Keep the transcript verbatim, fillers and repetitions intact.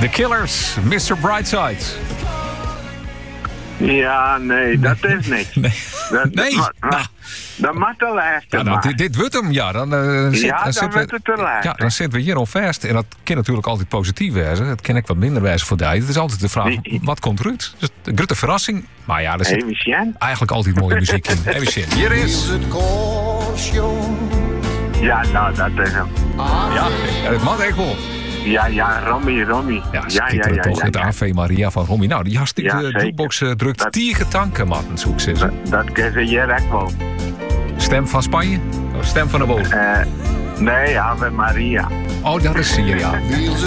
The Killers, mister Brightside. Ja, nee, dat is niks. Nee, Dat, nee. Dat, Nou. dat, dat mag de laatste Ja, nou, maar. dit, dit wordt hem, ja. Dan, uh, zit, Ja, dan zitten wordt we, het te laat. Ja, dan zitten we hier al vast. En dat kan natuurlijk altijd positief wezen. Het kan ik wat minder wijzen voor die. Het is altijd de vraag, Nee. wat komt eruit? Dus een grote verrassing. Maar ja, er zit Even zien. eigenlijk altijd mooie muziek in. Even zien. Hier is... Ja, nou, dat is hem. Ja, het mag echt wel. Ja, ja, Romy, Romy. Ja, ja, ja, schitterend ja, toch? ja, Het ja. Ave Maria van Romy. Nou, die hast die Ja, de zeker. jukebox uh, drukt Dat- tien tanken, matten, zoek ze. Dat, dat kan ze hier ook wel. Stem van Spanje? Of stem van de boot? Eh, nee, Ave Maria. Oh, dat is hier, ja.